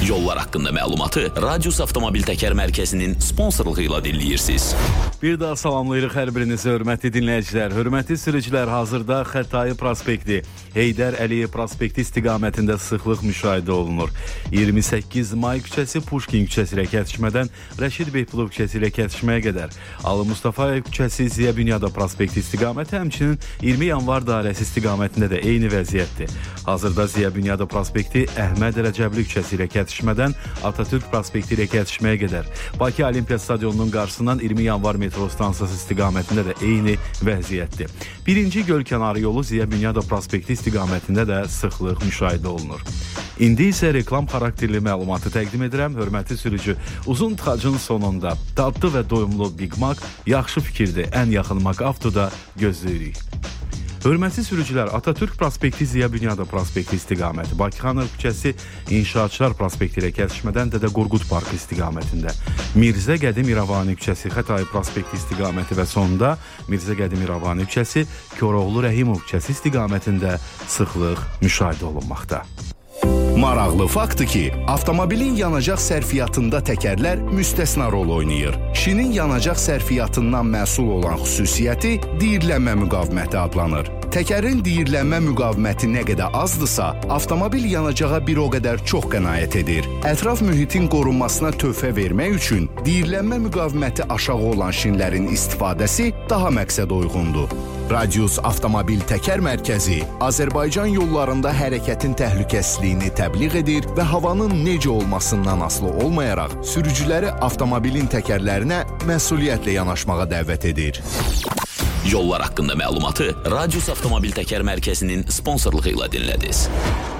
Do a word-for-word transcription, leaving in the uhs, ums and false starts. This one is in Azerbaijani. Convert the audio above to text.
Yollar haqqında məlumatı Radius Avtomobil Təkər Mərkəzinin sponsorluğu ilə dinləyirsiniz. Bir daha salamlayırıq hər birinizi, hörmətli dinləyicilər. Hörmətli sürücülər, hazırda Xətai prospekti, Heydər Əliyev prospekti istiqamətində sıxlıq müşahidə olunur. iyirmi səkkiz may küçəsi Puşkin küçəsi ilə kəsişmədən Rəşid Behbulov küçəsi ilə kəsişməyə qədər, Alı Mustafayev küçəsi Ziya Bünyadov prospekti istiqaməti, həmçinin iyirmi yanvar dairəsi istiqamətində də eyni vəziyyətdir. Hazırda Ziya Bünyadov prospekti Əhməd Rəcəbli küçəsi ilə kəsişmədən Atatürk prospekti ilə kəsişməyə qədər, Bakı Olimpiya stadionunun qarşısından iyirmi yanvar metro stansiyası istiqamətində də eyni vəziyyətdir. Birinci göl kənarı yolu Ziya Bünyadov prospekti istiqamətində də sıxlıq müşahidə olunur. İndi isə reklam xarakterli məlumatı təqdim edirəm. Hörmətli sürücü, uzun tıxacın sonunda dadlı və doyumlu Big Mac yaxşı fikirdir. Ən yaxın Mac Avtoda gözləyirik. Hörmətli sürücülər, Atatürk prospekti Ziya Bünyadov prospekti istiqaməti, Bakıxanov küçəsi İnşaatçılar prospekti ilə kəsişmədən Dədə Qorqud parkı istiqamətində, Mirzə Qədim İrəvani küçəsi Xətai prospekti istiqaməti və sonunda Mirzə Qədim İrəvani küçəsi Koroğlu Rəhimov küçəsi istiqamətində sıxlıq müşahidə olunmaqda. Maraqlı faktdır ki, avtomobilin yanacaq sərfiyyatında təkərlər müstəsna rol oynayır. Şinin yanacaq sərfiyyatından məhsul olan xüsusiyyəti diyirlənmə müqaviməti adlanır. Təkərin diyirlənmə müqaviməti nə qədər azdırsa, avtomobil yanacağa bir o qədər çox qənaət edir. Ətraf mühitin qorunmasına töhfə vermək üçün diyirlənmə müqaviməti aşağı olan şinlərin istifadəsi daha məqsəd uyğundur. Radius Avtomobil Təkər Mərkəzi Azərbaycan yollarında hərəkətin təhlükəsizliyini təbliğ edir və havanın necə olmasından asılı olmayaraq sürücüləri avtomobilin təkərlərinə məsuliyyətlə yanaşmağa dəvət edir. Yollar haqqında məlumatı Radius Avtomobil Təkər Mərkəzinin sponsorluğu ilə dinlədiniz.